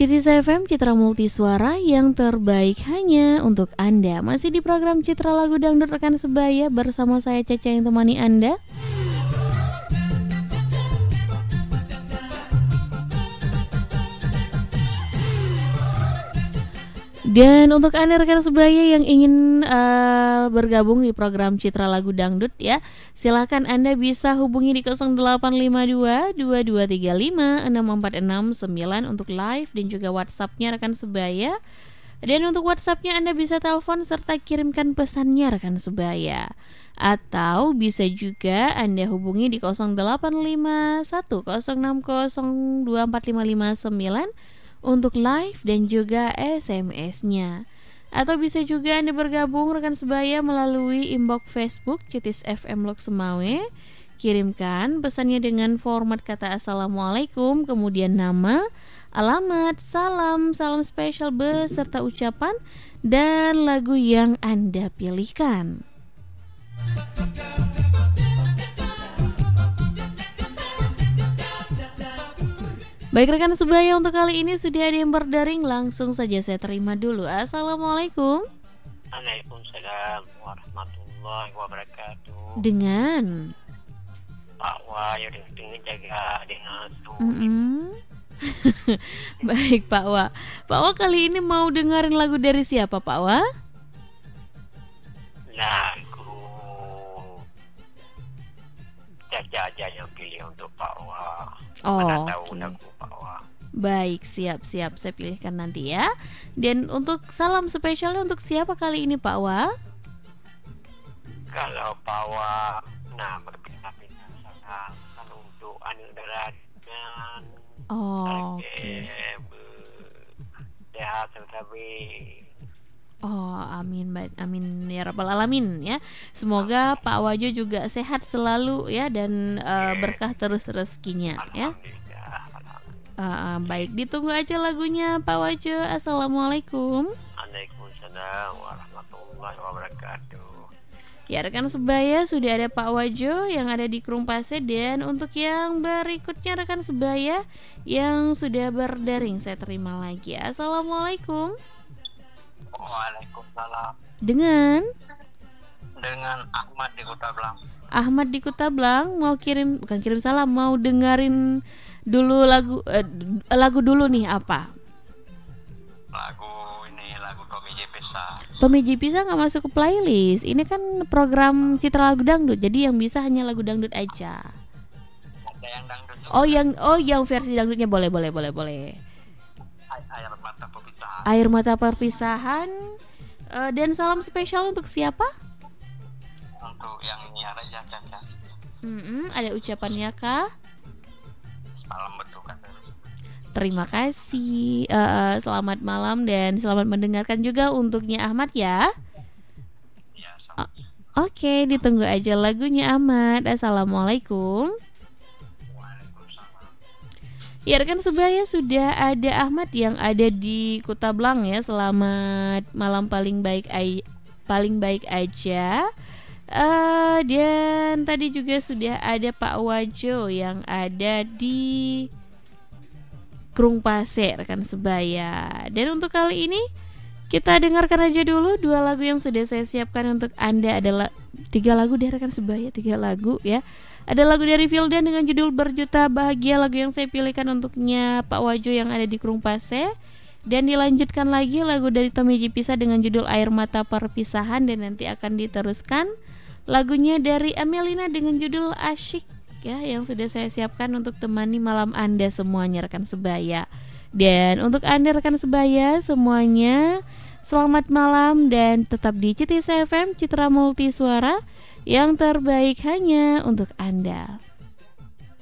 Citis FM, Citra Multisuara yang terbaik hanya untuk Anda. Masih di program Citra Lagu Dangdut Rekan Sebaya bersama saya Caca yang temani Anda. Dan untuk Anda rekan sebaya yang ingin bergabung di program Citra Lagu Dangdut ya, silakan Anda bisa hubungi di 0852 2235 6469 untuk live dan juga WhatsApp-nya rekan sebaya. Dan untuk WhatsApp-nya Anda bisa telepon serta kirimkan pesannya rekan sebaya. Atau bisa juga Anda hubungi di 0851 060 24559 untuk live dan juga SMS-nya. Atau bisa juga Anda bergabung rekan sebaya melalui inbox Facebook Citis FM Lok Semawe. Kirimkan pesannya dengan format kata Assalamualaikum, kemudian nama, alamat, salam spesial beserta ucapan dan lagu yang Anda pilihkan. Baik rekan sebaya, untuk kali ini sudah ada yang berdaring, langsung saja saya terima dulu. Assalamualaikum. Waalaikumsalam warahmatullahi wabarakatuh. Dengan Pak Wahyu dengan jaga dengan Baik Pak Wah. Pak Wah kali ini mau dengerin lagu dari siapa Pak Wah? Lagu Caca aja yang pilih untuk Pak Wah. Mana tahu lagu Pak Wah. Baik, siap saya pilihkan nanti ya. Dan untuk salam spesialnya untuk siapa kali ini Pak Wah? Kalau Pak Wah, berpindah-pindah salam untuk Anil Daradnan. Oke. Sehat terlebih. Amin ya rabbal alamin ya. Semoga Pak Wajo juga sehat selalu ya dan berkah terus rezekinya ya. Baik, ditunggu aja lagunya Pak Wajo. Assalamualaikum. Waalaikumsalam warahmatullahi wabarakatuh. Ya rekan sebaya, sudah ada Pak Wajo yang ada di Krumpase. Dan untuk yang berikutnya rekan sebaya yang sudah berdaring saya terima lagi. Assalamualaikum. Waalaikumsalam. Dengan Ahmad di Kota Blang. Ahmad di Kota Blang mau bukan kirim salam, mau dengerin dulu lagu dulu nih apa? Lagu Tommy J Pisa. Tommy J Pisa nggak masuk ke playlist. Ini kan program Citra Lagu Dangdut, jadi yang bisa hanya lagu dangdut aja. Ada yang dangdut juga. Yang versi dangdutnya boleh. Air mata perpisahan. Dan salam spesial untuk siapa? Untuk yang nyiar aja Caca. Ada ucapannya kah? Salam berduka terus. Terima kasih. Selamat malam dan selamat mendengarkan juga untuknya Ahmad ya. Oke, ditunggu aja lagunya Ahmad. Assalamualaikum. Ya rekan sebaya, sudah ada Ahmad yang ada di Kota Blang ya. Selamat malam paling baik aja. Dan tadi juga sudah ada Pak Wajo yang ada di Krumpase rekan sebaya. Dan untuk kali ini kita dengarkan aja dulu dua lagu yang sudah saya siapkan untuk Anda. Adalah 3 lagu dari rekan sebaya, 3 lagu ya. Ada lagu dari Vildan dengan judul Berjuta Bahagia, lagu yang saya pilihkan untuknya Pak Wajo yang ada di Krumpase. Dan dilanjutkan lagi lagu dari Tommy J Pisa dengan judul Air Mata Perpisahan. Dan nanti akan diteruskan lagunya dari Amelina dengan judul Asyik ya, yang sudah saya siapkan untuk temani malam Anda semuanya rekan sebaya. Dan untuk Anda rekan sebaya semuanya, selamat malam dan tetap di Citis FM Citra Multisuara yang terbaik hanya untuk Anda.